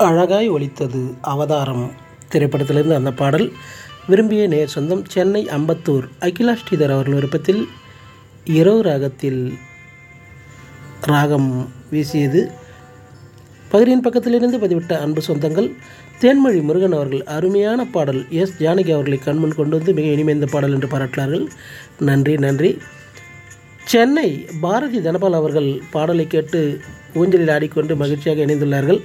அழகாய் ஒலித்தது அவதாரம் திரைப்படத்திலிருந்து அந்த பாடல். விரும்பிய நேர் சொந்தம் சென்னை அம்பத்தூர் அகிலா ஸ்ரீதர் அவர்கள் விருப்பத்தில் இரவு ராகத்தில் ராகம் வீசியது. பகிரின் பக்கத்திலிருந்து பதிவிட்ட அன்பு சொந்தங்கள் தேன்மொழி முருகன் அவர்கள் அருமையான பாடல், எஸ் ஜானகி அவர்களை கண்முன் கொண்டு வந்து மிக இனிமைந்த பாடல் என்று பாராட்டினார்கள். நன்றி நன்றி. சென்னை பாரதி தனபால் அவர்கள் பாடலை கேட்டு ஊஞ்சலில் ஆடிக்கொண்டு மகிழ்ச்சியாக இணைந்துள்ளார்கள்.